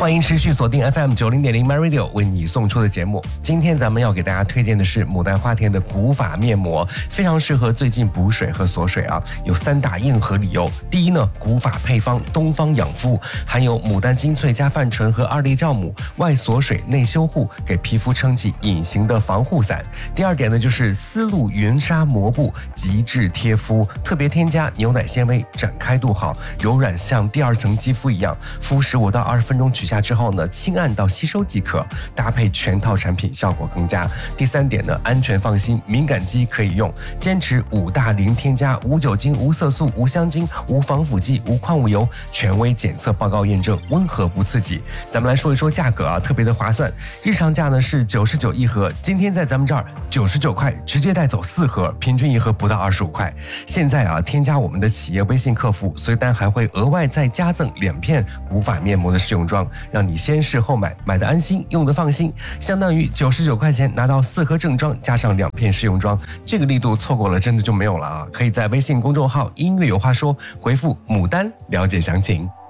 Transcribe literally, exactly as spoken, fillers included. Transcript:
欢迎持续锁定 F M 九零点零 My Radio 为你送出的节目。今天咱们要给大家推荐的是牡丹花田的古法面膜，非常适合最近补水和锁水啊。有三大硬核理由。第一呢，古法配方东方养肤，含有牡丹精粹加泛醇和二粒酵母，外锁水内修护，给皮肤撑起隐形的防护伞。第二点呢，就是丝路云纱膜布，极致贴肤，特别添加牛奶纤维，展开度好，柔软像第二层肌肤一样，敷十五到二十分钟取下之后呢，轻按到吸收即可，搭配全套产品效果更佳。第三点呢，安全放心，敏感肌可以用，坚持五大零添加，无酒精、无色素、无香精、无防腐剂、无矿物油，权威检测报告验证，温和不刺激。咱们来说一说价格啊，特别的划算，日常价呢是九十九一盒，今天在咱们这儿九十九块，直接带走四盒，平均一盒不到二十五块。现在啊，添加我们的企业微信客服，随单还会额外再加赠两片古法面膜的试用装，让你先试后买，买的安心，用的放心，相当于九十九块钱拿到四盒正装，加上两片试用装，这个力度错过了真的就没有了啊！可以在微信公众号音乐有话说回复牡丹了解详情。